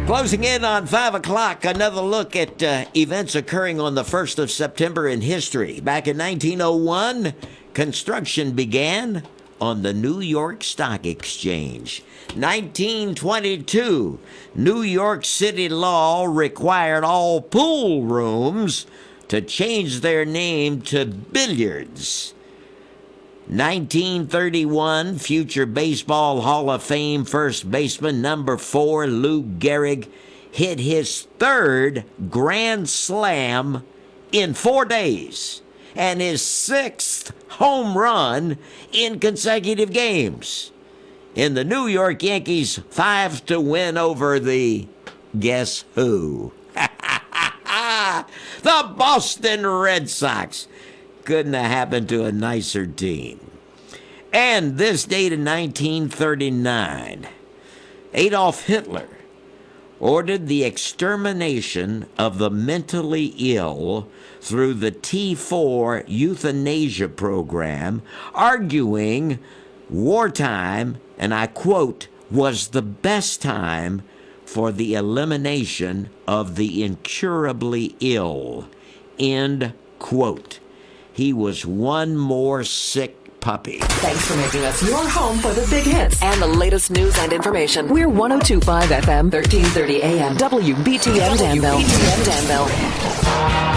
Closing in on 5 o'clock, another look at events occurring on the 1st of September in history. Back in 1901, construction began on the New York Stock Exchange. 1922, New York City law required all pool rooms to change their name to billiards. 1931, future Baseball Hall of Fame first baseman number 4, Lou Gehrig, hit his third grand slam in 4 days and his 6th home run in consecutive games. In the New York Yankees' 5-2 win over the guess who? The Boston Red Sox. Couldn't have happened to a nicer team. And this date in 1939, Adolf Hitler ordered the extermination of the mentally ill through the T4 euthanasia program, arguing wartime, and I quote, was the best time for the elimination of the incurably ill, end quote. He was one more sick puppy. Thanks for making us your home for the big hits and the latest news and information. We're 102.5 FM, 1330 AM, WBTN Danville.